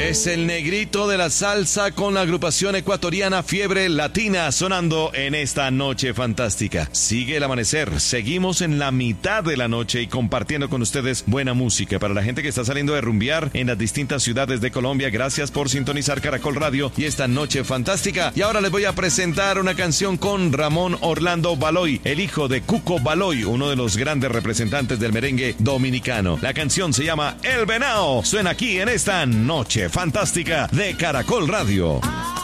Es el negrito de la salsa con la agrupación ecuatoriana Fiebre Latina sonando en esta noche fantástica. Sigue el amanecer, seguimos en la mitad de la noche y compartiendo con ustedes buena música. Para la gente que está saliendo de rumbear en las distintas ciudades de Colombia, gracias por sintonizar Caracol Radio y esta noche fantástica. Y ahora les voy a presentar una canción con Ramón Orlando Baloy, el hijo de Cuco Baloy, uno de los grandes representantes del merengue dominicano. La canción se llama El Venao. Suena aquí en esta noche fantástica de Caracol Radio.